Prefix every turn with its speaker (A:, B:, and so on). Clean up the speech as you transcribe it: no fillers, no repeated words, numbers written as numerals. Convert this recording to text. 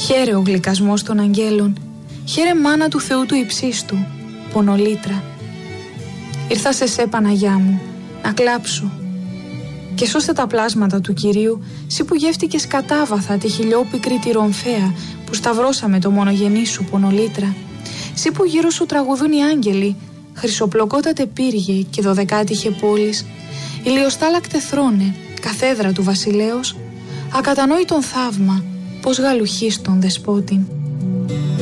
A: Χαίρε ο γλυκασμός των αγγέλων, χαίρε μάνα του Θεού του υψίστου, πονολήτρα. Ήρθα σε σέ, Παναγιά μου, να κλάψω. Και σώστε τα πλάσματα του Κυρίου, σύ που γεύτηκες κατάβαθα τη χιλιόπικρη τη ρομφαία που σταυρώσαμε το μονογενή σου, πονολήτρα. Σύ που γύρω σου τραγουδούν οι άγγελοι, χρυσοπλοκότατε πύργε και δωδεκάτυχε πόλεις, ηλιοστάλακτε θρόνε, καθέδρα του βασιλέως, ακατανόητον θαύμα, πως γαλουχείς τον δεσπότην.